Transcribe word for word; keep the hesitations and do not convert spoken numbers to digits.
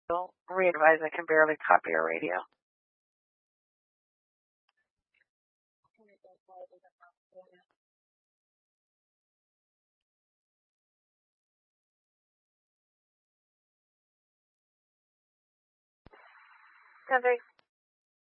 Re-advise, I can barely copy your radio. ten three.